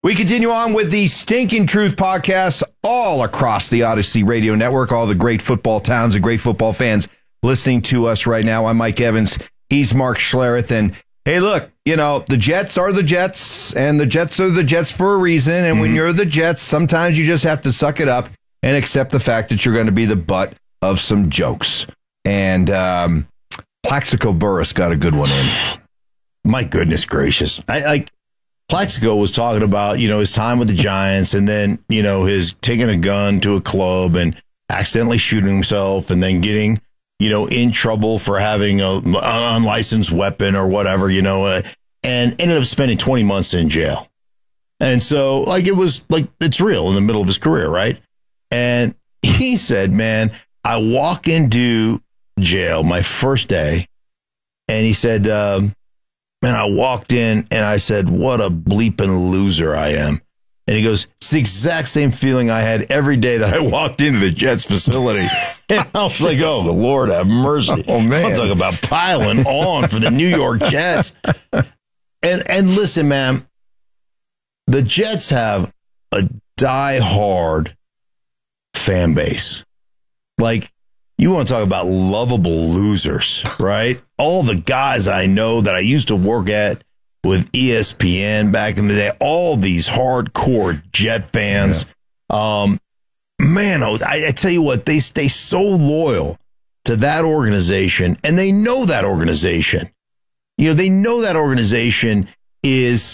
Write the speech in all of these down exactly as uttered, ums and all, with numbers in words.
We continue on with the Stinking Truth podcast all across the Odyssey Radio Network, all the great football towns and great football fans listening to us right now. I'm Mike Evans. He's Mark Schlereth. And hey, look, you know, the Jets are the Jets, and the Jets are the Jets for a reason. And mm-hmm. when you're the Jets, sometimes you just have to suck it up and accept the fact that you're going to be the butt of some jokes. And um, Plaxico Burress got a good one in. My goodness gracious. I like. Plaxico was talking about, you know, his time with the Giants and then, you know, his taking a gun to a club and accidentally shooting himself and then getting, you know, in trouble for having a, an unlicensed weapon or whatever, you know, uh, and ended up spending twenty months in jail. And so, like, it was like, it's real in the middle of his career, right? And he said, man, I walk into jail my first day, and he said, um, man, I walked in and I said, what a bleeping loser I am. And he goes, it's the exact same feeling I had every day that I walked into the Jets facility. And I was like, oh, Lord have mercy. Oh, man. I'm talking about piling on for the New York Jets. And and listen, man, the Jets have a diehard fan base. Like, you want to talk about lovable losers, right? All the guys I know that I used to work at with E S P N back in the day, all these hardcore Jet fans. Yeah. Um, man, I, I tell you what, they stay so loyal to that organization, and they know that organization. You know, they know that organization is,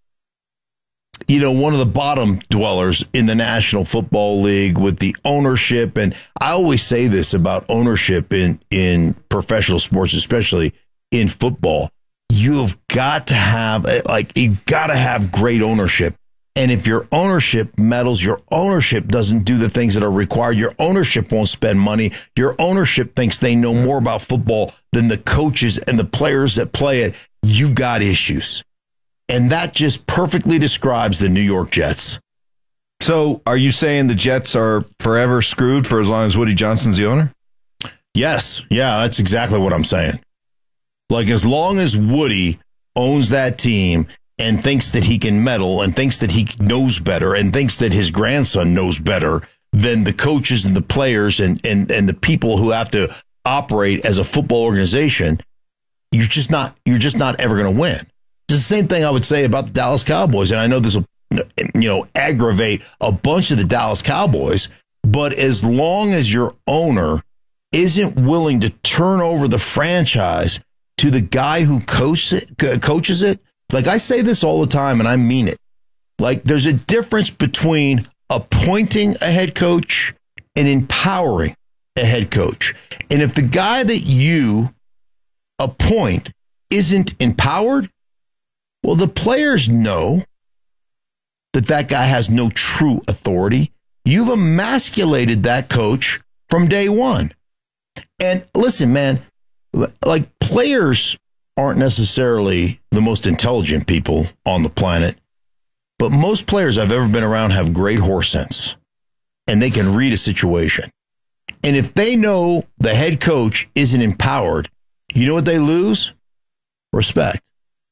you know, one of the bottom dwellers in the National Football League with the ownership. And I always say this about ownership in, in professional sports, especially in football. You've got to have, like, you've got to have great ownership. And if your ownership meddles, your ownership doesn't do the things that are required, your ownership won't spend money, your ownership thinks they know more about football than the coaches and the players that play it, you've got issues. And that just perfectly describes the New York Jets. So are you saying the Jets are forever screwed for as long as Woody Johnson's the owner? Yes. Yeah, that's exactly what I'm saying. Like, as long as Woody owns that team and thinks that he can meddle and thinks that he knows better and thinks that his grandson knows better than the coaches and the players and, and, and the people who have to operate as a football organization, you're just not, you're just not ever going to win. It's the same thing I would say about the Dallas Cowboys. And I know this will, you know, aggravate a bunch of the Dallas Cowboys, but as long as your owner isn't willing to turn over the franchise to the guy who coaches it, coaches it, like, I say this all the time and I mean it. Like, there's a difference between appointing a head coach and empowering a head coach. And if the guy that you appoint isn't empowered, well, the players know that that guy has no true authority. You've emasculated that coach from day one. And listen, man, like, players aren't necessarily the most intelligent people on the planet, but most players I've ever been around have great horse sense, and they can read a situation. And if they know the head coach isn't empowered, you know what they lose? Respect.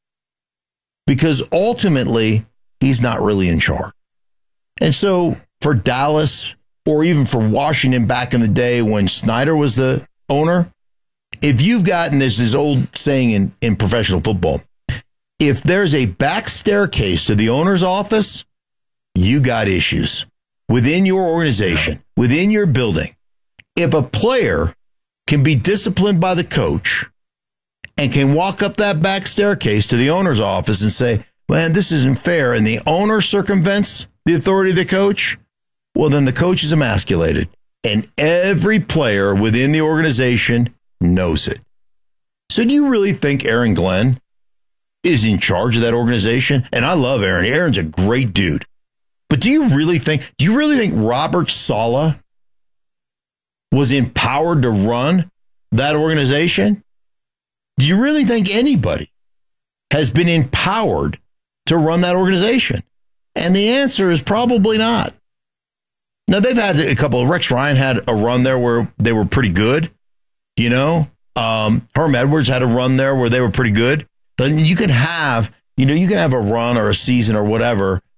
Because ultimately, he's not really in charge. And so for Dallas, or even for Washington back in the day when Snyder was the owner, if you've gotten this, this old saying in, in professional football, if there's a back staircase to the owner's office, you got issues within your organization, within your building. If a player can be disciplined by the coach and can walk up that back staircase to the owner's office and say, man, this isn't fair, and the owner circumvents the authority of the coach, well, then the coach is emasculated. And every player within the organization knows it. So do you really think Aaron Glenn is in charge of that organization? And I love Aaron. Aaron's a great dude. But do you really think, do you really think Robert Saleh was empowered to run that organization? Do you really think anybody has been empowered to run that organization? And the answer is probably not. Now, they've had a couple of, Rex Ryan had a run there where they were pretty good. You know, um, Herm Edwards had a run there where they were pretty good. But you can have, you know, you can have a run or a season or whatever